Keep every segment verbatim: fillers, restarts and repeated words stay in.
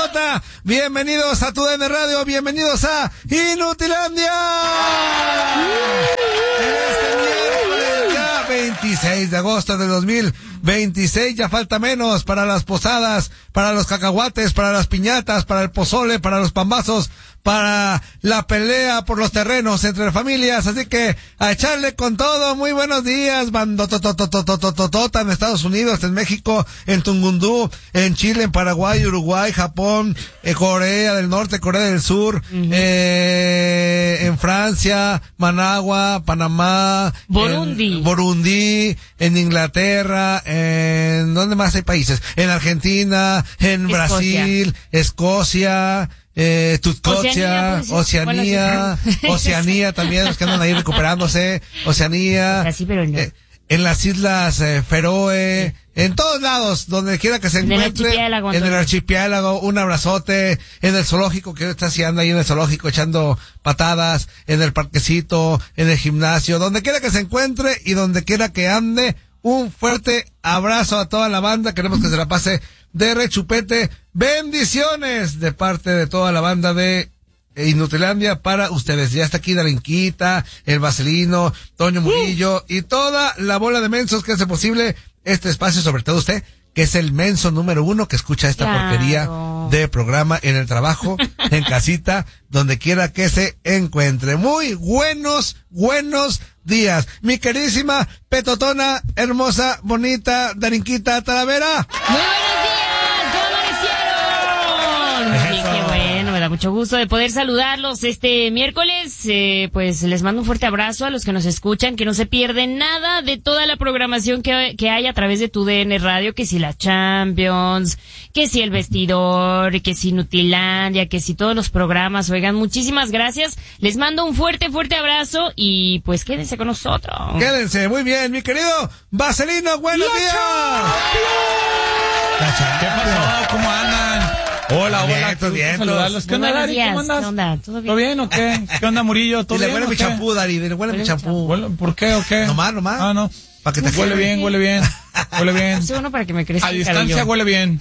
Zapata. Bienvenidos a tu D N Radio, bienvenidos a Inutilandia. En este miércoles ya veintiséis de agosto de dos mil veintiséis, ya falta menos para las posadas, para los cacahuates, para las piñatas, para el pozole, para los pambazos, para la pelea por los terrenos entre familias, así que a echarle con todo. Muy buenos días, bandototototototota en Estados Unidos, en México, en Tungundú, en Chile, en Paraguay, Uruguay, Japón, en Corea del Norte, Corea del Sur, uh-huh. eh, en Francia, Managua, Panamá, Burundi, en Burundi, en Inglaterra, en ¿dónde más hay países? En Argentina, en Escocia. Brasil, Escocia. Eh, Tutcocia, Oceanía, Oceanía, Oceanía también, los que andan ahí recuperándose, Oceanía, Así, pero no. eh, en las islas eh, Feroe, en todos lados, donde quiera que se en encuentre, el en el archipiélago, un abrazote, en el zoológico, que está haciendo ahí en el zoológico echando patadas, en el parquecito, en el gimnasio, donde quiera que se encuentre y donde quiera que ande, un fuerte abrazo a toda la banda, queremos que se la pase de rechupete. Bendiciones de parte de toda la banda de Inutilandia para ustedes. Ya está aquí Darinquita, el Vaselino, Toño Murillo y toda la bola de mensos que hace posible este espacio, sobre todo usted, que es el menso número uno que escucha esta claro. porquería de programa en el trabajo, en casita, donde quiera que se encuentre. Muy buenos, buenos días. Mi queridísima petotona, hermosa, bonita, Darinquita Talavera. Muy buenos días, ¿cómo amanecieron? Sí, qué bueno, me da mucho gusto de poder saludarlos este miércoles. Eh, pues les mando un fuerte abrazo a los que nos escuchan, que no se pierden nada de toda la programación que, que hay a través de tu D N Radio, que si la Champions, que si el vestidor, que si Inutilandia, que si todos los programas. Oigan, muchísimas gracias. Les mando un fuerte, fuerte abrazo y pues quédense con nosotros. Quédense, muy bien, mi querido Vaselino, buenos ¡La días. ¿Qué pasó? ¿Cómo andan? Hola, Bien, hola, todo bien, saludarlos. ¿Qué onda, Dari? ¿Cómo andas? ¿Qué onda? ¿Todo bien? ¿Todo bien o qué? ¿Qué onda, Murillo? ¿Todo Y le bien huele o mi qué? champú, Dari, le huele mi champú. Huele- ¿Por qué o qué? Nomás, nomás. Ah, no. Para que te Huele quede. bien, huele bien. Huele bien. Sí, uno para que me crezca A el distancia cabello. huele bien.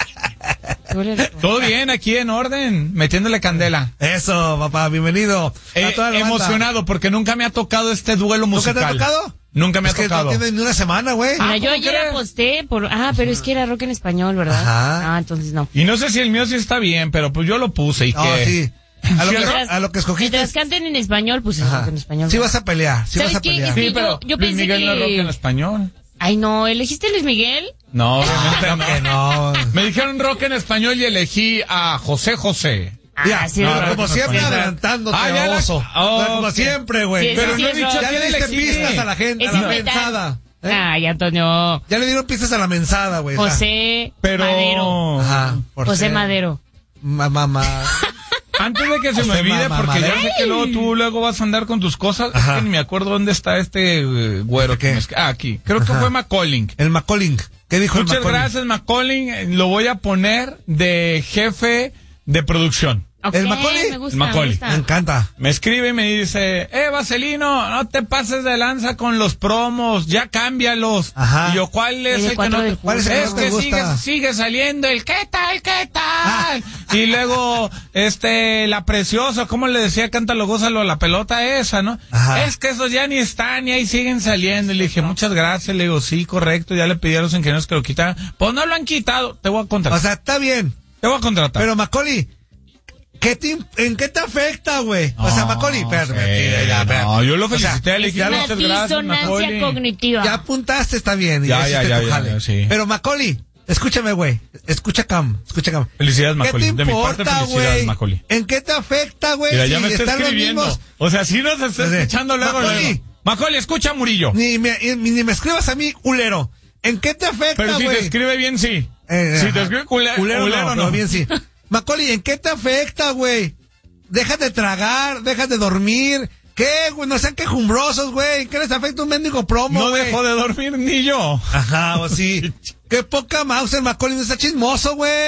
Huele rico. Todo bien, aquí en orden, metiéndole candela. Eso, papá, bienvenido. Eh, a toda la banda. emocionado porque nunca me ha tocado este duelo ¿Nunca musical. te ha tocado? Nunca me Es ha que tocado. no tiene ni una semana, güey. Mira, Ah, yo ¿cómo ayer crees? aposté por... Ah, pero es que era rock en español, ¿verdad? Ajá. Ah, entonces no. Y no sé si el mío sí está bien, pero pues yo lo puse y No, que... sí. A lo, que, Mientras- a lo que escogiste. Mientras canten en español, pues es Ajá. rock en español. Sí ¿verdad? vas a pelear, sí ¿Sabes vas a qué? pelear. Es que- Sí, pero yo- yo Luis pensé Miguel no es que- rock en español. Ay, no, ¿elegiste Luis Miguel? No, obviamente Claro no. que no. Me dijeron rock en español y elegí a José José. Ya, Ah, sí, no, rock como en siempre español. adelantándote, Ah, ya la- oso. Oh, como ok. siempre, güey. Sí, Pero sí, no sí, he dicho, es ya rock. le diste Elegí. pistas a la gente, Es a la invitar. mensada. ¿eh? Ay, Antonio. Ya le dieron pistas a la mensada, güey. José Pero... Madero. Ajá, por José ser- Madero. Ma- Mamá. Antes de que se me José olvide, Ma- porque ya Mamadera. sé que luego tú luego vas a andar con tus cosas, Ajá. es que ni me acuerdo dónde está este eh, güero. ¿Qué? que me es- Ah, aquí. Creo que Ajá. fue Macaulay. El Macaulay. ¿Qué dijo Muchas el Macaulay? gracias, Macaulay. Eh, Lo voy a poner de jefe de producción. Ok, ¿El Macaulay? me gusta, El Macaulay. me gusta. Me encanta. Me escribe y me dice, eh, Vaselino, no te pases de lanza con los promos, ya cámbialos. Ajá. Y yo, ¿cuál es El de el que cuatro no del te... ¿Cuál es el que Es no te que gusta? sigue, sigue saliendo el ¿qué tal, qué tal? Y luego, este, la preciosa, ¿cómo le decía? Cántalo, gózalo, la pelota esa, ¿no? Ajá. Es que esos ya ni están y ahí siguen saliendo. Y le dije, muchas gracias. Le digo, sí, correcto, ya le pidieron a los ingenieros que lo quitaran. Pues no lo han quitado, te voy a contratar. O sea, está bien. te voy a contratar. Pero Macaulay, ¿qué te, ¿en qué te afecta, güey? O sea, No, Macaulay, espérate, sí, espérate, ya, espérate. no, yo lo O sea, felicité, le dije, ya, Una muchas gracias, disonancia Macaulay. cognitiva. ya apuntaste, está bien. y Ya, ya, hiciste ya, tu ya, jale. ya, sí. Pero Macaulay, escúchame, güey. Escucha Cam, escucha Cam. Felicidades, ¿Qué Macaulay. te De mi parte, importa, felicidades, güey? Macaulay. ¿En qué te afecta, güey? Mira, ya si me está están los escribiendo. mismos? O sea, si nos está O sea, escuchando luego, Macaulay. luego. Macaulay, escucha a Murillo. Ni me, ni, ni me escribas a mí, culero. ¿En qué te afecta, Pero si güey? te escribe bien, sí. Eh, si ajá. te escribe culero, culero, culero, no, no. pero bien sí. Macaulay, ¿en qué te afecta, güey? Deja de tragar, deja de dormir. ¿Qué, güey? No sean quejumbrosos, güey. ¿Qué les afecta un mendigo promo, No güey? dejó de dormir ni yo. Ajá, o sí. Qué poca mouse el Macaulay, no está chismoso, güey.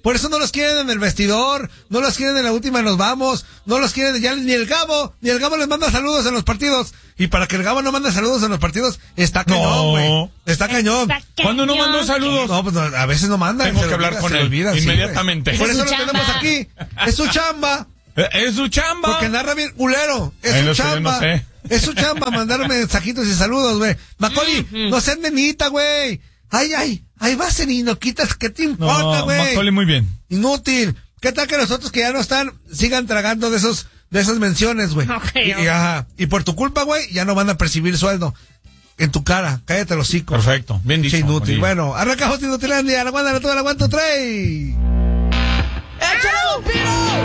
Por eso no los quieren en el vestidor, no los quieren en la última nos vamos, no los quieren ya ni el Gabo, ni el Gabo les manda saludos en los partidos. Y para que el Gabo no mande saludos en los partidos, está cañón, güey. No. Está cañón. Está ¿Cuándo no cañón, mandó saludos? No, pues no, a veces no manda. Tengo se que le hablar olvida, con se le él olvida, sí, inmediatamente. güey. Por Es eso su lo tenemos chamba. aquí. Es su chamba. Eh, Es su chamba. Porque narra bien culero. Es Ay, su no sé, yo chamba. no sé. Es su chamba mandar mensajitos y saludos, güey. Macaulay, Ujú. no seas nenita, güey. Ay, ay, ahí vas en inoquitas. ¿Qué te importa, No, güey? Macaulay, muy bien. Inútil. ¿Qué tal que los otros que ya no están sigan tragando de esos, de esas menciones, güey? Ok, y, ok. y, ajá, y por tu culpa, güey, ya no van a percibir sueldo. En tu cara. Cállate los hocico. Perfecto. Bien dicho. Che inútil. Macaulay. Bueno, arrancamos Inutilandia. Aguántale todo el aguanto, Trey. ¡Échale un piro!